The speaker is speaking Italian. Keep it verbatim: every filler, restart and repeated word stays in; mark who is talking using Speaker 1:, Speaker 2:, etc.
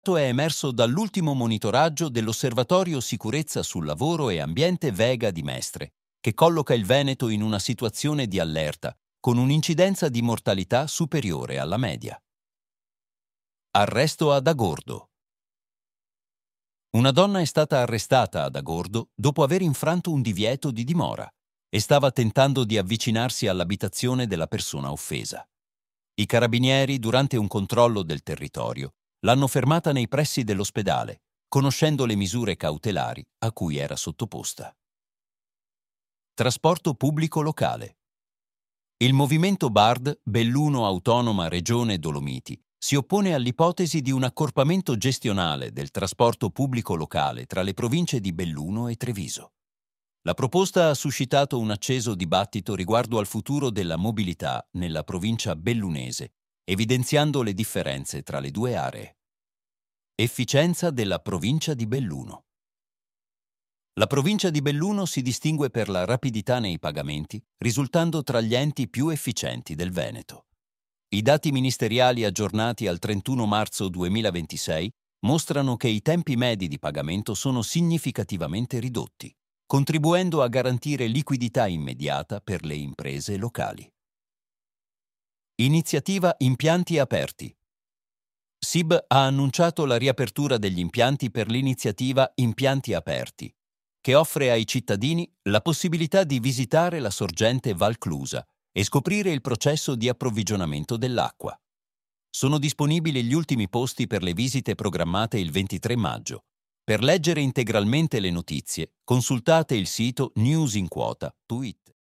Speaker 1: è emerso dall'ultimo monitoraggio dell'Osservatorio Sicurezza sul Lavoro e Ambiente Vega di Mestre, che colloca il Veneto in una situazione di allerta, con un'incidenza di mortalità superiore alla media. Arresto ad Agordo. Una donna è stata arrestata ad Agordo dopo aver infranto un divieto di dimora e stava tentando di avvicinarsi all'abitazione della persona offesa. I carabinieri, durante un controllo del territorio, l'hanno fermata nei pressi dell'ospedale, conoscendo le misure cautelari a cui era sottoposta. Trasporto pubblico locale. Il movimento B A R D, Belluno Autonoma Regione Dolomiti, si oppone all'ipotesi di un accorpamento gestionale del trasporto pubblico locale tra le province di Belluno e Treviso. La proposta ha suscitato un acceso dibattito riguardo al futuro della mobilità nella provincia bellunese, evidenziando le differenze tra le due aree. Efficienza della provincia di Belluno. La provincia di Belluno si distingue per la rapidità nei pagamenti, risultando tra gli enti più efficienti del Veneto. I dati ministeriali aggiornati al trentuno marzo duemilaventisei mostrano che i tempi medi di pagamento sono significativamente ridotti, contribuendo a garantire liquidità immediata per le imprese locali. Iniziativa Impianti Aperti. S I B ha annunciato la riapertura degli impianti per l'iniziativa Impianti Aperti, che offre ai cittadini la possibilità di visitare la sorgente Val Clusa e scoprire il processo di approvvigionamento dell'acqua. Sono disponibili gli ultimi posti per le visite programmate il ventitré maggio. Per leggere integralmente le notizie, consultate il sito news in quota punto it.